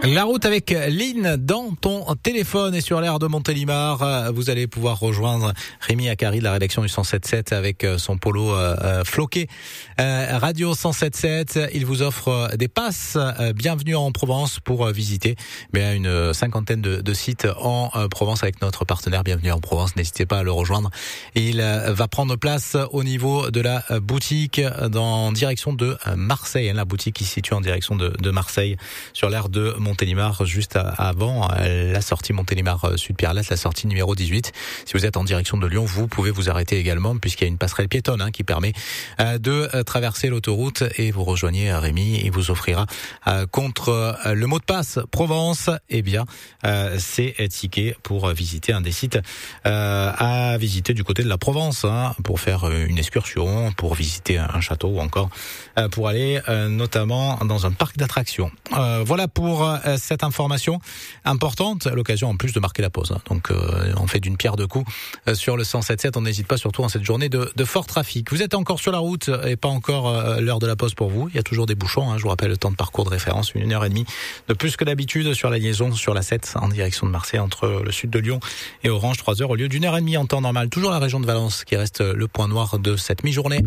La route avec Lynn dans ton téléphone et sur l'air de Montélimar. Vous allez pouvoir rejoindre Rémi Akari de la rédaction du 107.7 avec son polo floqué. Radio 107.7, il vous offre des passes. Bienvenue en Provence pour visiter une cinquantaine de sites en Provence avec notre partenaire Bienvenue en Provence. N'hésitez pas à le rejoindre. Il va prendre place au niveau de la boutique en direction de Marseille. La boutique qui se situe en direction de Marseille sur l'air de Montélimar, juste avant la sortie Montélimar Sud-Pierre-Latte, la sortie numéro 18. Si vous êtes en direction de Lyon, vous pouvez vous arrêter également puisqu'il y a une passerelle piétonne qui permet de traverser l'autoroute et vous rejoignez Rémi. Il vous offrira contre le mot de passe Provence, ces tickets pour visiter un des sites à visiter du côté de la Provence, pour faire une excursion, pour visiter un château ou encore pour aller notamment dans un parc d'attractions. Voilà pour cette information importante, l'occasion en plus de marquer la pause. Donc on fait d'une pierre deux coups sur le 107.7. On n'hésite pas, surtout en cette journée de fort trafic. Vous êtes encore sur la route et pas encore l'heure de la pause pour vous. Il y a toujours des bouchons. Je vous rappelle le temps de parcours de référence, 1h30 de plus que d'habitude sur la liaison sur la 7 en direction de Marseille entre le sud de Lyon et Orange, 3 heures au lieu d'1h30 en temps normal. Toujours la région de Valence qui reste le point noir de cette mi-journée.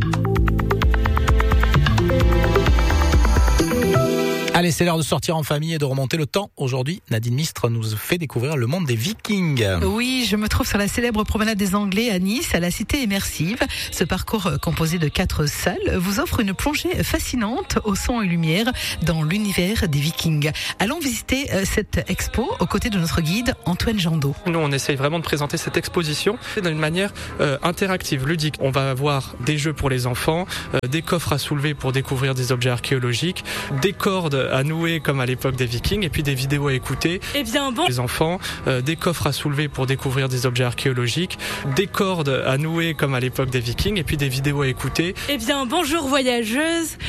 Allez, c'est l'heure de sortir en famille et de remonter le temps. Aujourd'hui, Nadine Mistre nous fait découvrir le monde des Vikings. Oui, je me trouve sur la célèbre promenade des Anglais à Nice, à la cité immersive. Ce parcours composé de 4 salles vous offre une plongée fascinante au son et lumière dans l'univers des Vikings. Allons visiter cette expo aux côtés de notre guide Antoine Jandot. Nous, on essaye vraiment de présenter cette exposition d'une manière interactive, ludique. On va avoir des jeux pour les enfants, des coffres à soulever pour découvrir des objets archéologiques, des cordes à nouer comme à l'époque des Vikings et puis des vidéos à écouter. Les enfants, des coffres à soulever pour découvrir des objets archéologiques, des cordes à nouer comme à l'époque des Vikings et puis des vidéos à écouter. Bonjour voyageuse.